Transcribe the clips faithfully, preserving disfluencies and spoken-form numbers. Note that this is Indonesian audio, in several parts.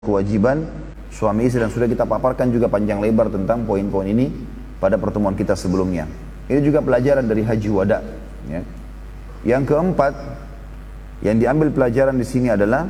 kewajiban suami istri, dan sudah kita paparkan juga panjang lebar tentang poin-poin ini pada pertemuan kita sebelumnya. Ini juga pelajaran dari Haji Wada. Ya. Yang keempat, yang diambil pelajaran di sini adalah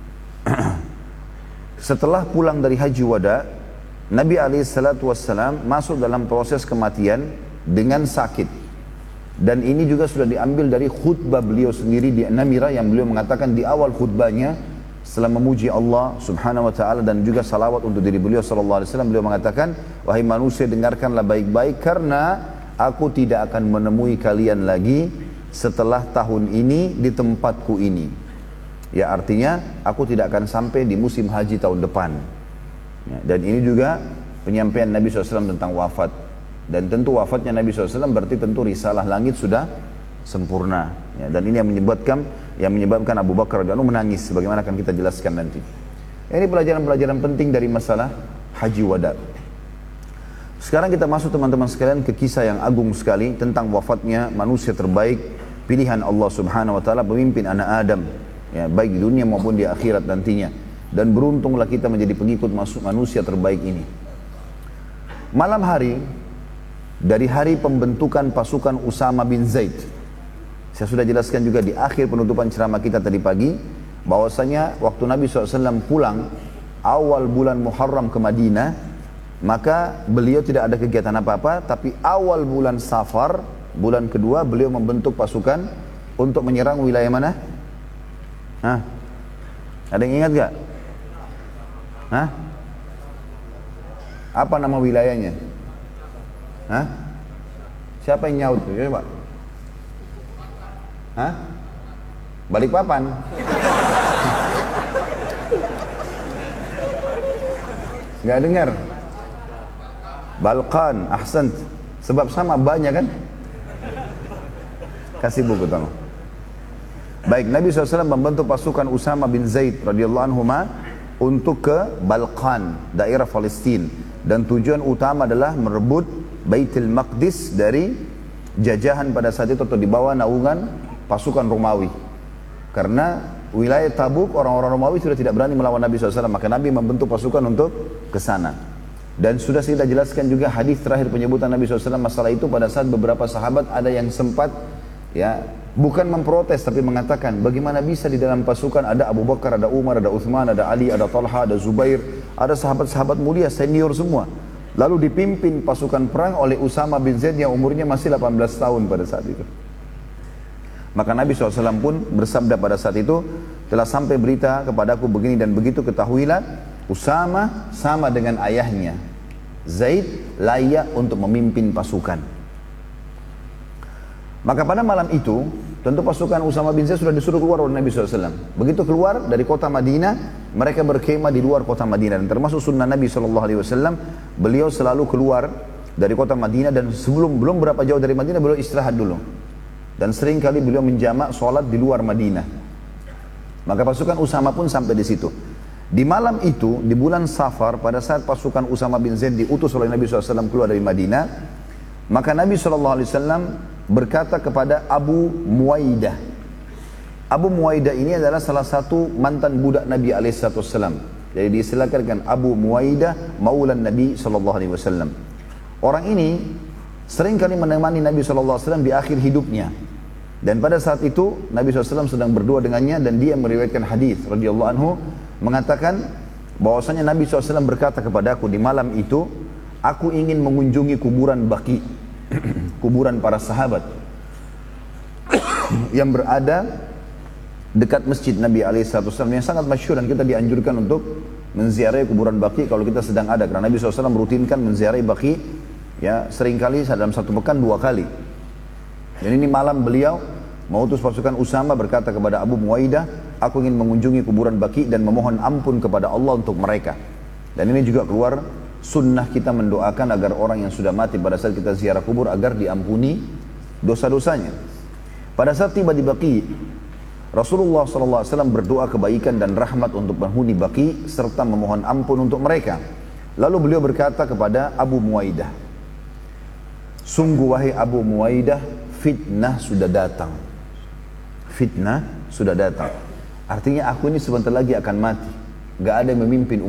setelah pulang dari Haji Wada, Nabi alaihi salatu wassalam masuk dalam proses kematian dengan sakit. Dan ini juga sudah diambil dari khutbah beliau sendiri di Namirah, yang beliau mengatakan di awal khutbahnya setelah memuji Allah subhanahu wa ta'ala dan juga salawat untuk diri beliau sallallahu alaihi wasallam, beliau mengatakan, wahai manusia, dengarkanlah baik-baik, karena aku tidak akan menemui kalian lagi setelah tahun ini di tempatku ini. Ya, artinya aku tidak akan sampai di musim haji tahun depan. Ya, dan ini juga penyampaian Nabi shallallahu alaihi wasallam tentang wafat. Dan tentu wafatnya Nabi shallallahu alaihi wasallam berarti tentu risalah langit sudah sempurna. Ya, dan ini yang menyebabkan yang menyebabkan Abu Bakar radhiyallahu anhu menangis, sebagaimana akan kita jelaskan nanti. Ini pelajaran-pelajaran penting dari masalah Haji Wada. Sekarang kita masuk teman-teman sekalian ke kisah yang agung sekali tentang wafatnya manusia terbaik, pilihan Allah subhanahu wa ta'ala, pemimpin anak Adam, ya, baik di dunia maupun di akhirat nantinya. Dan beruntunglah kita menjadi pengikut manusia terbaik ini. Malam hari dari hari pembentukan pasukan Usama bin Zaid, saya sudah jelaskan juga di akhir penutupan ceramah kita tadi pagi, bahwasanya waktu Nabi shallallahu alaihi wasallam pulang awal bulan Muharram ke Madinah, maka beliau tidak ada kegiatan apa-apa, tapi awal bulan Safar, bulan kedua, beliau membentuk pasukan untuk menyerang wilayah mana? Hah? Ada yang ingat gak? Hah? Apa nama wilayahnya? Hah? Siapa yang nyaut? Coba. Hah? Balikpapan. Gak dengar? Balkan, ahsan. Sebab sama banyak kan? Kasih buku tolong. Baik, Nabi shallallahu alaihi wasallam membentuk pasukan Usama bin Zaid radhiyallahu anhu untuk ke Balkan, daerah Palestina. Dan tujuan utama adalah merebut Baitul Maqdis dari jajahan pada saat itu, atau di bawah naungan pasukan Romawi. Karena wilayah Tabuk orang-orang Romawi sudah tidak berani melawan Nabi shallallahu alaihi wasallam, maka Nabi membentuk pasukan untuk ke sana. Dan sudah kita jelaskan juga hadis terakhir penyebutan Nabi shallallahu alaihi wasallam masalah itu, pada saat beberapa sahabat ada yang sempat ya bukan memprotes tapi mengatakan, bagaimana bisa di dalam pasukan ada Abu Bakar, ada Umar, ada Uthman, ada Ali, ada Talha, ada Zubair, ada sahabat-sahabat mulia senior semua, lalu dipimpin pasukan perang oleh Usama bin Zaid yang umurnya masih delapan belas tahun pada saat itu. Maka Nabi shallallahu alaihi wasallam pun bersabda pada saat itu, telah sampai berita kepadaku begini dan begitu, ketahuilah Usama sama dengan ayahnya Zaid layak untuk memimpin pasukan. Maka pada malam itu tentu pasukan Usama bin Zaid sudah disuruh keluar oleh Nabi shallallahu alaihi wasallam. Begitu keluar dari kota Madinah, mereka berkemah di luar kota Madinah. Dan termasuk sunnah Nabi shallallahu alaihi wasallam, beliau selalu keluar dari kota Madinah, dan sebelum belum berapa jauh dari Madinah beliau istirahat dulu. Dan sering kali beliau menjamak sholat di luar Madinah. Maka pasukan Usama pun sampai di situ. Di malam itu, di bulan Safar, pada saat pasukan Usama bin Zaid diutus oleh Nabi shallallahu alaihi wasallam keluar dari Madinah, maka Nabi shallallahu alaihi wasallam berkata kepada Abu Muwaidah. Abu Muwaidah ini adalah salah satu mantan budak Nabi alaihi wasallam. Jadi diistilahkan Abu Muwaidah maulan Nabi shallallahu alaihi wasallam. Orang ini sering kali menemani Nabi shallallahu alaihi wasallam di akhir hidupnya. Dan pada saat itu Nabi shallallahu alaihi wasallam sedang berdua dengannya, dan dia meriwayatkan hadis radhiyallahu anhu mengatakan bahwasanya Nabi shallallahu alaihi wasallam berkata kepadaku di malam itu, aku ingin mengunjungi kuburan Baqi, kuburan para sahabat yang berada dekat masjid Nabi alaihi wasallam yang sangat masyhur, dan kita dianjurkan untuk menziarahi kuburan Baqi kalau kita sedang ada, karena Nabi shallallahu alaihi wasallam rutinkan menziarahi Baqi ya seringkali dalam satu pekan dua kali. Dan ini malam beliau mengutus pasukan Usama berkata kepada Abu Muwaidah, aku ingin mengunjungi kuburan Baqi dan memohon ampun kepada Allah untuk mereka. Dan ini juga keluar sunnah kita mendoakan agar orang yang sudah mati pada saat kita ziarah kubur agar diampuni dosa-dosanya. Pada saat tiba di Baqi, Rasulullah shallallahu alaihi wasallam berdoa kebaikan dan rahmat untuk penghuni Baqi serta memohon ampun untuk mereka. Lalu beliau berkata kepada Abu Muwaidah, sungguh wahai Abu Muwaidah, fitnah sudah datang. Fitnah sudah datang. Artinya aku ini sebentar lagi akan mati. Gak ada yang memimpin